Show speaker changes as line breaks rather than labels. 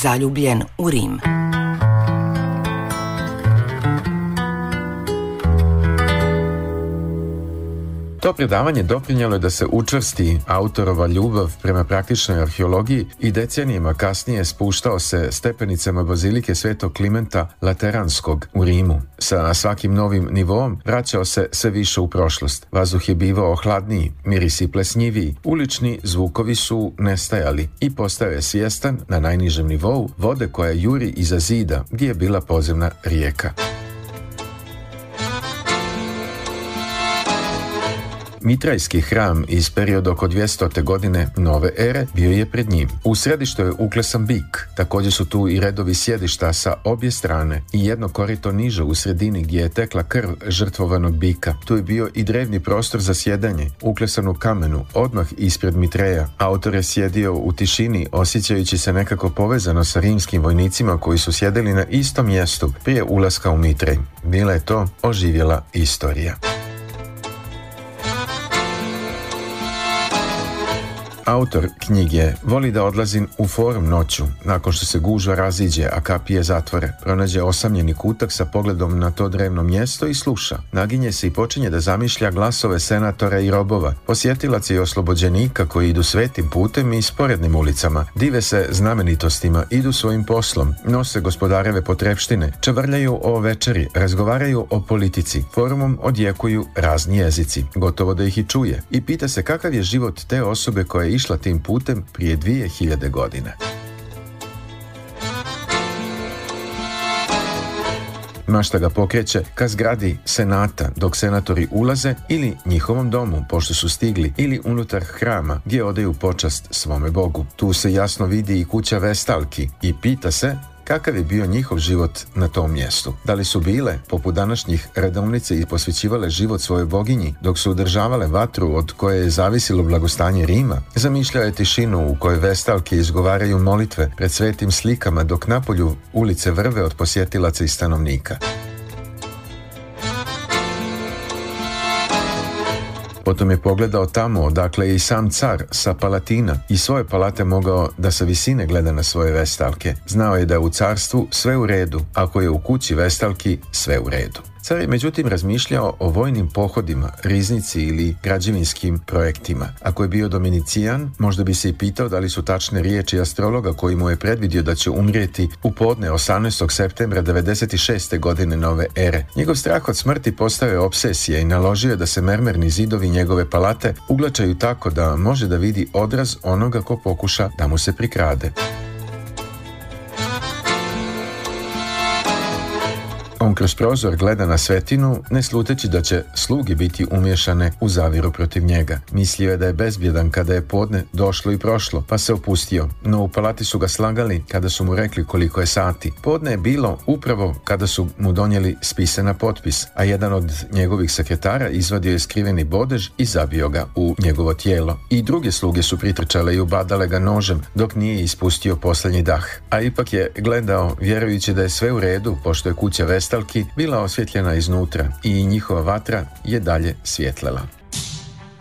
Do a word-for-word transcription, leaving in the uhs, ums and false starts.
zaljubljen u Rim.
To predavanje doprinjelo je da se učvrsti autorova ljubav prema praktičnoj arheologiji i decenijima kasnije spuštao se stepenicama bazilike Svetog Klimenta Lateranskog u Rimu. Sa svakim novim nivoom vraćao se sve više u prošlost. Vazduh je bivao hladniji, mirisi plesnjiviji, ulični zvukovi su nestajali i postao je svjestan na najnižem nivou vode koja juri iza zida gdje je bila podzemna rijeka. Mitrajski hram iz perioda oko dvjestote godine nove ere bio je pred njim. U središtu je uklesan bik, također su tu i redovi sjedišta sa obje strane i jedno korito niže u sredini gdje je tekla krv žrtvovanog bika. Tu je bio i drevni prostor za sjedanje, uklesan u kamenu, odmah ispred Mitreja. Autor je sjedio u tišini, osjećajući se nekako povezano sa rimskim vojnicima koji su sjedili na istom mjestu prije ulaska u Mitrej. Bila je to oživjela istorija. Autor knjige voli da odlazi u forum noću, nakon što se gužva raziđe, a kapije zatvore. Pronađe osamljeni kutak sa pogledom na to drevno mjesto i sluša. Naginje se i počinje da zamišlja glasove senatora i robova, posjetilaca i oslobođenika koji idu svetim putem i sporednim ulicama. Dive se znamenitostima, idu svojim poslom, nose gospodareve potrepštine, čavrljaju o večeri, razgovaraju o politici. Forumom odjekuju razni jezici, gotovo da ih i čuje. I pita se kakav je život te osobe koja je išla tim putem prije dvije hiljade godine. Mašta ga pokreće ka zgradi senata, dok senatori ulaze ili njihovom domu, pošto su stigli, ili unutar hrama, gdje odaju počast svome Bogu. Tu se jasno vidi i kuća vestalki i pita se kakav je bio njihov život na tom mjestu. Da li su bile, poput današnjih redovnice, i posvećivale život svojoj boginji, dok su održavale vatru od koje je zavisilo blagostanje Rima? Zamišljao je tišinu u kojoj vestalke izgovaraju molitve pred svetim slikama, dok napolju ulice vrve od posjetilaca i stanovnika. Potom je pogledao tamo odakle je i sam car sa Palatina i svoje palate mogao da sa visine gleda na svoje vestalke. Znao je da je u carstvu sve u redu, ako je u kući vestalki sve u redu. Car je međutim razmišljao o vojnim pohodima, riznici ili građevinskim projektima. Ako je bio Dominicijan, možda bi se i pitao da li su tačne riječi astrologa koji mu je predvidio da će umrijeti u podne osamnaestog septembra devedeset šeste godine nove ere. Njegov strah od smrti postao je opsesija i naložio je da se mermerni zidovi njegove palate uglačaju tako da može da vidi odraz onoga ko pokuša da mu se prikrade. On kroz prozor gleda na svetinu, ne sluteći da će sluge biti umješane u zaviru protiv njega. Mislio je da je bezbjedan kada je podne došlo i prošlo, pa se opustio. No u palati su ga slagali kada su mu rekli koliko je sati. Podne je bilo upravo kada su mu donijeli spise na potpis, a jedan od njegovih sekretara izvadio je skriveni bodež i zabio ga u njegovo tijelo. I druge sluge su pritrčale i ubadale ga nožem dok nije ispustio posljednji dah. A ipak je gledao, vjerujući da je sve u redu, pošto je kuća vestalki bila osvjetljena iznutra i njihova vatra je dalje svjetlela.